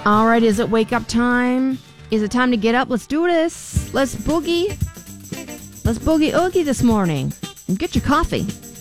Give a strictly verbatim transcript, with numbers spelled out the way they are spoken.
All right, is it wake up time? Is it time to get up? Let's do this. Let's boogie. Let's boogie oogie this morning. And get your coffee.